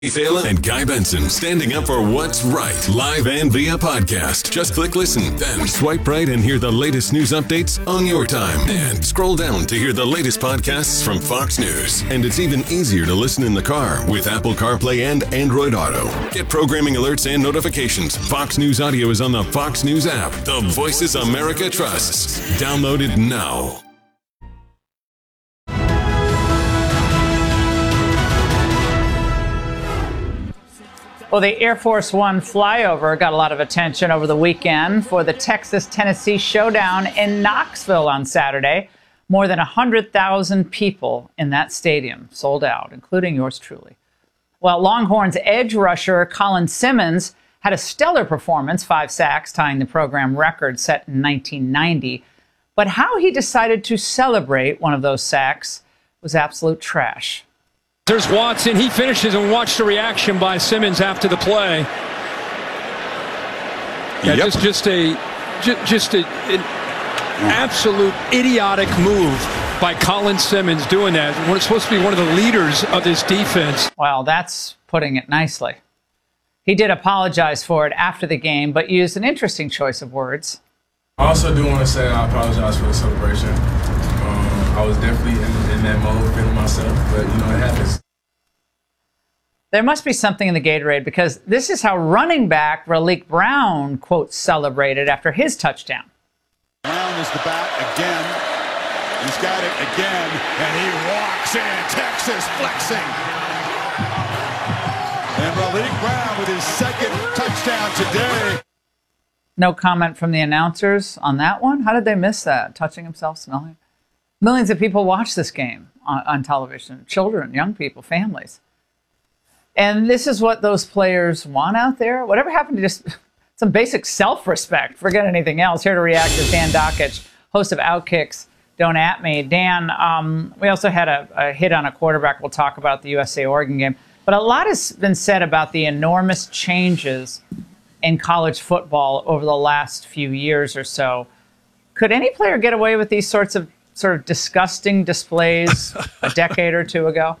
Phelan and Guy Benson standing up for what's right, live and via podcast. Just click listen, then swipe right and hear the latest news updates on your time. And scroll down to hear the latest podcasts from Fox News. And it's even easier to listen in the car with Apple CarPlay and Android Auto. Get programming alerts and notifications. Fox News Audio is on the Fox News app. The Voices America trusts. Download it now. Well, the Air Force One flyover got a lot of attention over the weekend for the Texas-Tennessee showdown in Knoxville on Saturday. More than 100,000 people in that stadium, sold out, including yours truly. Well, Longhorns edge rusher Colin Simmons had a stellar performance, 5 sacks, tying the program record set in 1990. But how he decided to celebrate one of those sacks was absolute trash. There's Watson. He finishes, and watch the reaction by Simmons after the play. Yeah, Yep. just an absolute idiotic move by Colin Simmons doing that. When it's supposed to be one of the leaders of this defense. Well, that's putting it nicely. He did apologize for it after the game, but used an interesting choice of words. I also do want to say I apologize for the celebration. I was definitely in that mode, feeling myself, but, it happens. There must be something in the Gatorade, because this is how running back Raleek Brown, quote, celebrated after his touchdown. Brown is the back again. He's got it again, and he walks in. Texas flexing. And Raleek Brown with his second touchdown today. No comment from the announcers on that one? How did they miss that? Touching himself, smelling? Millions of people watch this game on television. Children, young people, families. And this is what those players want out there? Whatever happened to just some basic self-respect? Forget anything else. Here to react is Dan Dakich, host of Outkicks. Don't At Me. Dan, we also had a hit on a quarterback. We'll talk about the USA-Oregon game. But a lot has been said about the enormous changes in college football over the last few years or so. Could any player get away with these sorts of sort of disgusting displays a decade or two ago?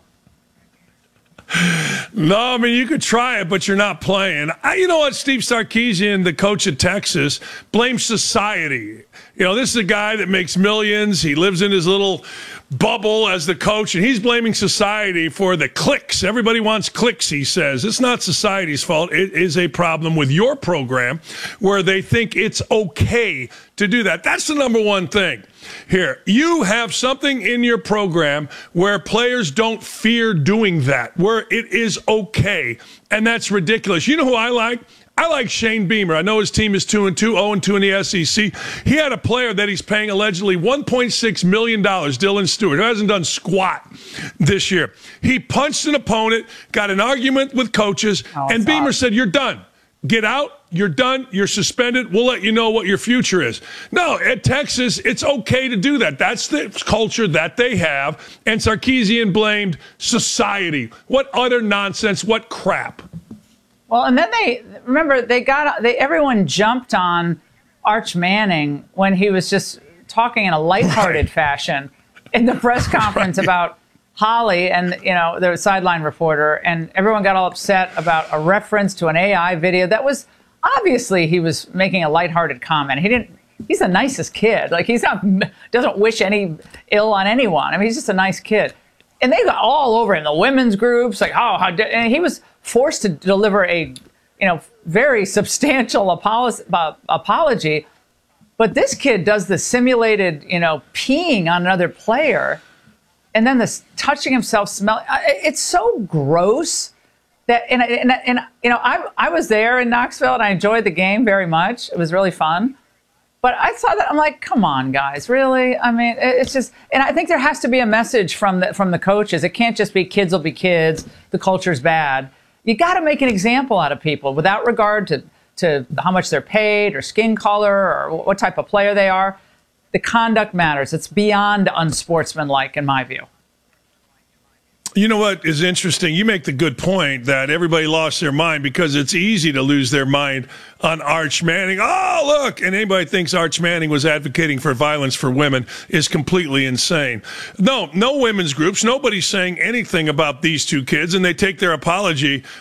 No, I mean, you could try it, but you're not playing. You know what? Steve Sarkisian, the coach of Texas, blames society. This is a guy that makes millions. He lives in his little bubble as the coach, and he's blaming society for the clicks. Everybody wants clicks, he says. It's not society's fault. It is a problem with your program where they think it's okay to do that. That's the number one thing. Here, you have something in your program where players don't fear doing that, where it is okay, and that's ridiculous. You know who I like? I like Shane Beamer. I know his team is 2-2, 0-2 in the SEC. He had a player that he's paying allegedly $1.6 million, Dylan Stewart, who hasn't done squat this year. He punched an opponent, got an argument with coaches, and Beamer said, "You're done. Get out. You're done. You're suspended. We'll let you know what your future is." No, at Texas, it's okay to do that. That's the culture that they have. And Sarkisian blamed society. What utter nonsense. What crap. Well, and then everyone jumped on Arch Manning when he was just talking in a lighthearted fashion in the press conference about Holly and, the sideline reporter, and everyone got all upset about a reference to an AI video that was obviously he was making a lighthearted comment. He's the nicest kid. Like, doesn't wish any ill on anyone. I mean, he's just a nice kid. And they got all over him, the women's groups, like, and he was forced to deliver a, very substantial apology. But this kid does the simulated, peeing on another player, and then this touching himself, smell. It's so gross that, I was there in Knoxville and I enjoyed the game very much. It was really fun. But I saw that, I'm like, come on, guys, really? I mean, it's just, and I think there has to be a message from the coaches. It can't just be kids will be kids, the culture's bad. You got to make an example out of people without regard to how much they're paid or skin color or what type of player they are. The conduct matters. It's beyond unsportsmanlike, in my view. You know what is interesting? You make the good point that everybody lost their mind because it's easy to lose their mind on Arch Manning. Oh, look! And anybody thinks Arch Manning was advocating for violence for women is completely insane. No women's groups. Nobody's saying anything about these two kids, and they take their apology